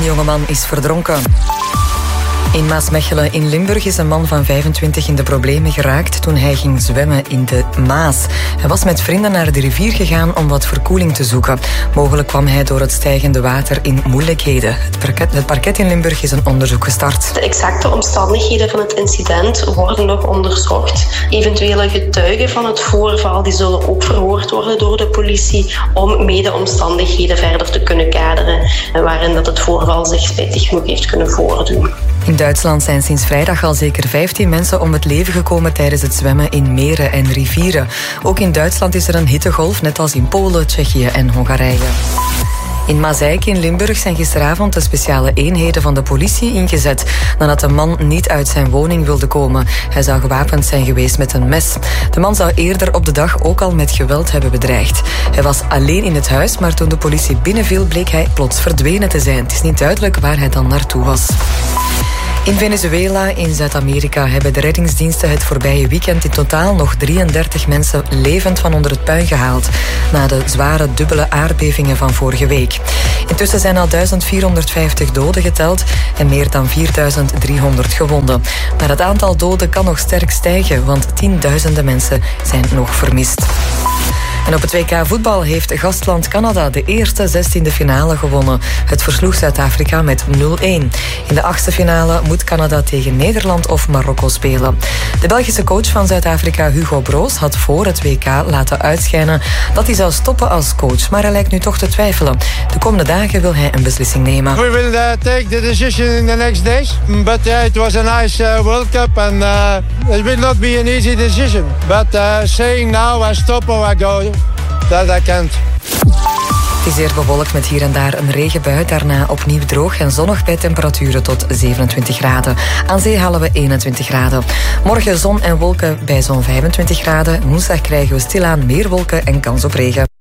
Een jongeman is verdronken. In Maasmechelen in Limburg is een man van 25 in de problemen geraakt toen hij ging zwemmen in de Maas. Hij was met vrienden naar de rivier gegaan om wat verkoeling te zoeken. Mogelijk kwam hij door het stijgende water in moeilijkheden. Het parket in Limburg is een onderzoek gestart. De exacte omstandigheden van het incident worden nog onderzocht. Eventuele getuigen van het voorval die zullen ook verhoord worden door de politie om mede omstandigheden verder te kunnen kaderen en waarin dat het voorval zich spijtig genoeg heeft kunnen voordoen. In Duitsland zijn sinds vrijdag al zeker 15 mensen om het leven gekomen tijdens het zwemmen in meren en rivieren. Ook in Duitsland is er een hittegolf, net als in Polen, Tsjechië en Hongarije. In Mazeik in Limburg zijn gisteravond de speciale eenheden van de politie ingezet nadat de man niet uit zijn woning wilde komen. Hij zou gewapend zijn geweest met een mes. De man zou eerder op de dag ook al met geweld hebben bedreigd. Hij was alleen in het huis, maar toen de politie binnenviel bleek hij plots verdwenen te zijn. Het is niet duidelijk waar hij dan naartoe was. In Venezuela, in Zuid-Amerika, hebben de reddingsdiensten het voorbije weekend in totaal nog 33 mensen levend van onder het puin gehaald, na de zware dubbele aardbevingen van vorige week. Intussen zijn al 1450 doden geteld en meer dan 4300 gewonden. Maar het aantal doden kan nog sterk stijgen, want tienduizenden mensen zijn nog vermist. En op het WK voetbal heeft gastland Canada de eerste 16e finale gewonnen. Het versloeg Zuid-Afrika met 0-1. In de 8e finale moet Canada tegen Nederland of Marokko spelen. De Belgische coach van Zuid-Afrika, Hugo Broos, had voor het WK laten uitschijnen dat hij zou stoppen als coach. Maar hij lijkt nu toch te twijfelen. De komende dagen wil hij een beslissing nemen. We will take the decision in the next days. But it was a nice World Cup and it will not be an easy decision. But saying now I stop or I go, that I can't. Het is zeer bewolkt met hier en daar een regenbui. Daarna opnieuw droog en zonnig bij temperaturen tot 27 graden. Aan zee halen we 21 graden. Morgen zon en wolken bij zo'n 25 graden. Woensdag krijgen we stilaan meer wolken en kans op regen.